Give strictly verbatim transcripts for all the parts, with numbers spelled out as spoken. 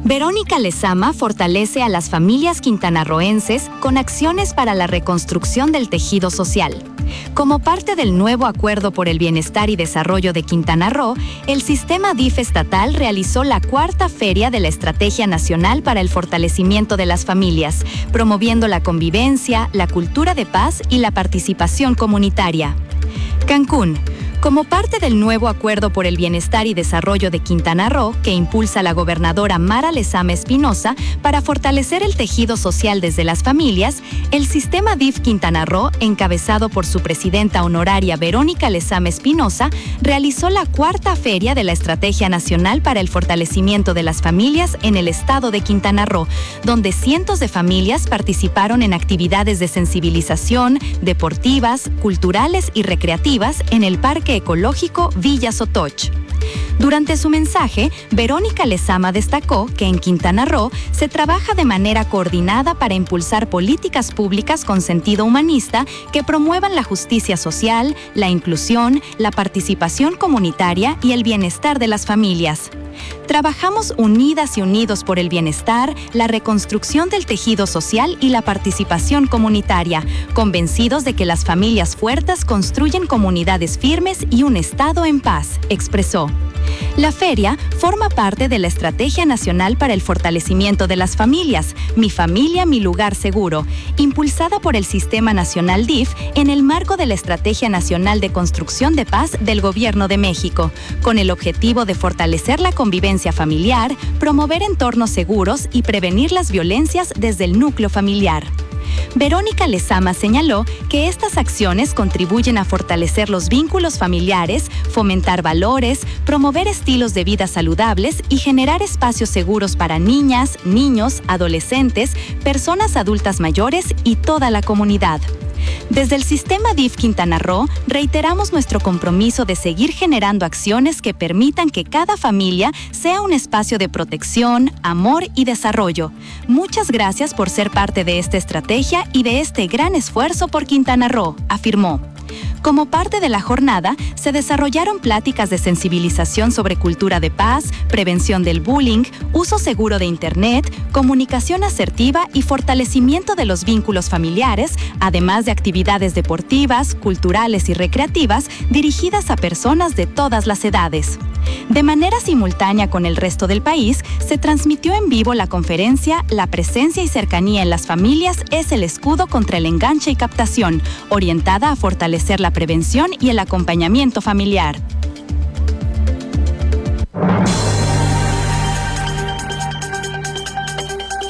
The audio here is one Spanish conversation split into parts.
Verónica Lezama fortalece a las familias quintanarroenses con acciones para la reconstrucción del tejido social. Como parte del nuevo Acuerdo por el Bienestar y Desarrollo de Quintana Roo, el sistema D I F estatal realizó la cuarta feria de la Estrategia Nacional para el Fortalecimiento de las Familias, promoviendo la convivencia, la cultura de paz y la participación comunitaria. Cancún. Como parte del nuevo Acuerdo por el Bienestar y Desarrollo de Quintana Roo, que impulsa la gobernadora Mara Lezama Espinosa para fortalecer el tejido social desde las familias, el sistema D I F Quintana Roo, encabezado por su presidenta honoraria Verónica Lezama Espinosa, realizó la cuarta feria de la Estrategia Nacional para el Fortalecimiento de las Familias en el estado de Quintana Roo, donde cientos de familias participaron en actividades de sensibilización, deportivas, culturales y recreativas en el Parque Ecológico Villa Sotoch. Durante su mensaje, Verónica Lezama destacó que en Quintana Roo se trabaja de manera coordinada para impulsar políticas públicas con sentido humanista que promuevan la justicia social, la inclusión, la participación comunitaria y el bienestar de las familias. Trabajamos unidas y unidos por el bienestar, la reconstrucción del tejido social y la participación comunitaria, convencidos de que las familias fuertes construyen comunidades firmes y un Estado en paz, expresó. La feria forma parte de la Estrategia Nacional para el Fortalecimiento de las Familias, Mi Familia, Mi Lugar Seguro, impulsada por el Sistema Nacional D I F en el marco de la Estrategia Nacional de Construcción de Paz del Gobierno de México, con el objetivo de fortalecer la convivencia familiar, promover entornos seguros y prevenir las violencias desde el núcleo familiar. Verónica Lezama señaló que estas acciones contribuyen a fortalecer los vínculos familiares, fomentar valores, promover estilos de vida saludables y generar espacios seguros para niñas, niños, adolescentes, personas adultas mayores y toda la comunidad. Desde el sistema D I F Quintana Roo, reiteramos nuestro compromiso de seguir generando acciones que permitan que cada familia sea un espacio de protección, amor y desarrollo. Muchas gracias por ser parte de esta estrategia y de este gran esfuerzo por Quintana Roo, afirmó. Como parte de la jornada, se desarrollaron pláticas de sensibilización sobre cultura de paz, prevención del bullying, uso seguro de Internet, comunicación asertiva y fortalecimiento de los vínculos familiares, además de actividades deportivas, culturales y recreativas dirigidas a personas de todas las edades. De manera simultánea con el resto del país, se transmitió en vivo la conferencia La presencia y cercanía en las familias es el escudo contra el enganche y captación, orientada a fortalecer la prevención y el acompañamiento familiar.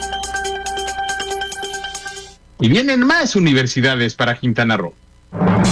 Y vienen más universidades para Quintana Roo.